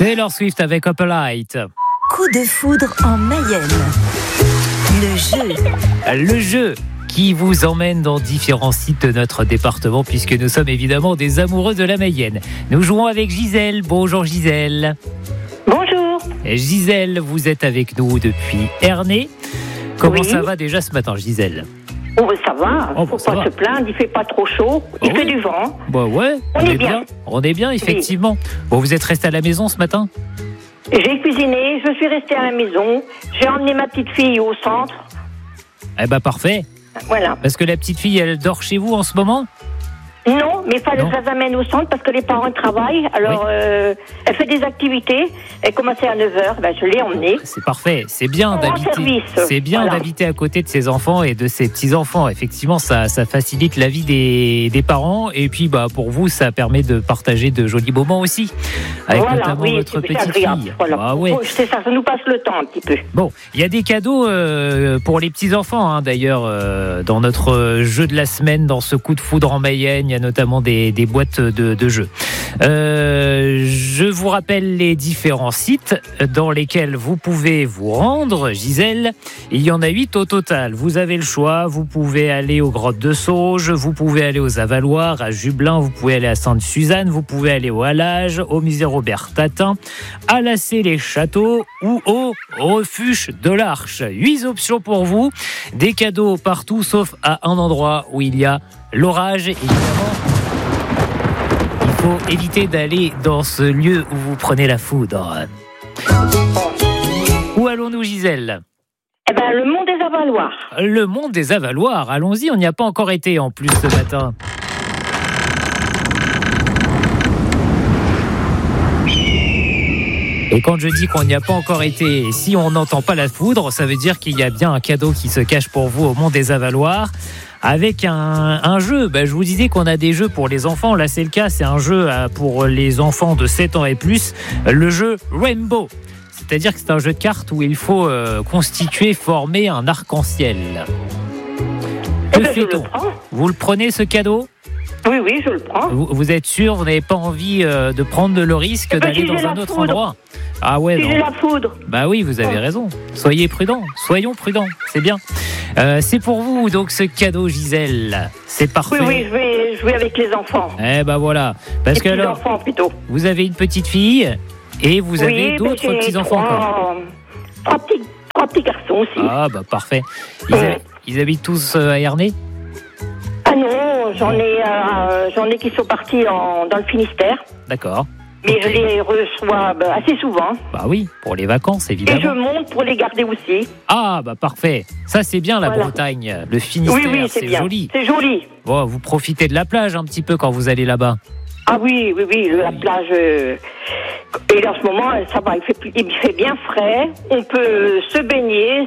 Taylor Swift avec Up Light. Coup de foudre en Mayenne. Le jeu qui vous emmène dans différents sites de notre département, puisque nous sommes évidemment des amoureux de la Mayenne. Nous jouons avec Gisèle. Bonjour Gisèle. Bonjour. Gisèle, vous êtes avec nous depuis Ernée. Comment ça va déjà ce matin, Gisèle? Oh, ça va, faut pas se plaindre, il fait pas trop chaud, il fait du vent. Bah ouais, on est bien. On est bien, effectivement. Oui. Bon, vous êtes resté à la maison ce matin? J'ai cuisiné, je suis restée à la maison, j'ai emmené ma petite fille au centre. Eh ben parfait. Voilà. Parce que la petite fille, elle dort chez vous en ce moment? Non, mais il fallait que je la amène au centre parce que les parents travaillent. Alors, elle fait des activités. Elle commençait à 9h. Ben, je l'ai emmenée. C'est parfait. C'est bien d'habiter. C'est bien d'habiter à côté de ses enfants et de ses petits-enfants. Effectivement, ça facilite la vie des parents. Et puis, pour vous, ça permet de partager de jolis moments aussi. Avec notamment votre petite fille. Voilà. Ah, ouais. C'est ça nous passe le temps un petit peu. Bon, il y a des cadeaux pour les petits-enfants, d'ailleurs, dans notre jeu de la semaine, dans ce coup de foudre en Mayenne. Il y a notamment des boîtes de jeux. Je vous rappelle les différents sites dans lesquels vous pouvez vous rendre, Gisèle. Il y en a 8 au total. Vous avez le choix. Vous pouvez aller aux Grottes de Sauge, vous pouvez aller aux Avaloirs, à Jubelin, vous pouvez aller à Sainte-Suzanne, vous pouvez aller au Halage, au musée Robert-Tatin, à Lassay-les-Châteaux ou au Refuge de l'Arche. 8 options pour vous. Des cadeaux partout, sauf à un endroit où il y a l'orage, évidemment. Il faut éviter d'aller dans ce lieu où vous prenez la foudre. Où allons-nous, Gisèle? Le Mont des Avaloirs. Le Mont des Avaloirs, allons-y, on n'y a pas encore été en plus ce matin. Et quand je dis qu'on n'y a pas encore été, si on n'entend pas la foudre, ça veut dire qu'il y a bien un cadeau qui se cache pour vous au Mont des Avaloirs. Avec un jeu, je vous disais qu'on a des jeux pour les enfants. Là, c'est le cas, c'est un jeu pour les enfants de 7 ans et plus. Le jeu Rainbow. C'est-à-dire que c'est un jeu de cartes où il faut former un arc-en-ciel. Que fait-on? Vous le prenez, ce cadeau? Oui, je le prends. Vous êtes sûr? Vous n'avez pas envie de prendre le risque d'aller dans un autre endroit? Ah ouais, j'ai la foudre. Bah oui, vous avez raison. Soyez prudents, soyons prudents, c'est bien. C'est pour vous donc ce cadeau, Gisèle. C'est parfait. Oui, je vais jouer avec les enfants. Voilà. Parce que alors, enfants, plutôt. Vous avez une petite fille et vous avez d'autres petits-enfants encore. Trois petits garçons aussi. Ah parfait. Ils habitent tous à Ernée? Ah non, j'en ai qui sont partis dans le Finistère. D'accord. Mais je les reçois assez souvent. Bah oui, pour les vacances, évidemment. Et je monte pour les garder aussi. Ah, parfait. Ça, c'est bien, la Bretagne. Le Finistère, oui, c'est bien. Joli. C'est joli. Bon, vous profitez de la plage un petit peu quand vous allez là-bas. Ah oui, la plage... Et en ce moment, ça va, il fait bien frais. On peut se baigner,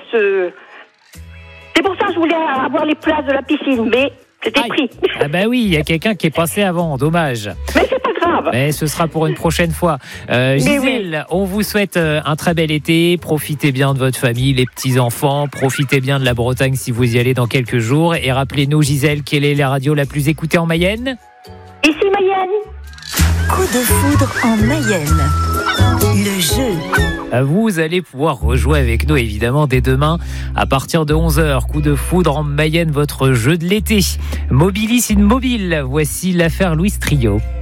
C'est pour ça que je voulais avoir les places de la piscine, mais... C'était pris. Ah oui, il y a quelqu'un qui est passé avant, dommage. Mais c'est pas grave. Mais ce sera pour une prochaine fois. Gisèle, on vous souhaite un très bel été. Profitez bien de votre famille, les petits-enfants. Profitez bien de la Bretagne si vous y allez dans quelques jours. Et rappelez-nous, Gisèle, quelle est la radio la plus écoutée en Mayenne? Ici, Mayenne. Coup de foudre en Mayenne. Le jeu. Vous allez pouvoir rejouer avec nous, évidemment, dès demain, à partir de 11h. Coup de foudre en Mayenne, votre jeu de l'été. Mobilis in Mobile, voici l'affaire Louis Trio.